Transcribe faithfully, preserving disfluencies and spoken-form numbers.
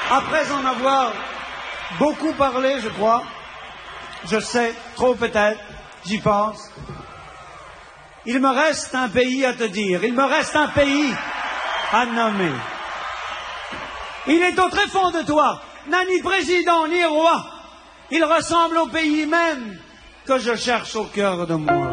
après en avoir beaucoup parlé, je crois, je sais, trop peut-être, j'y pense, il me reste un pays à te dire, il me reste un pays à nommer. Il est au très fond de toi, n'a ni président ni roi, il ressemble au pays même que je cherche au cœur de moi.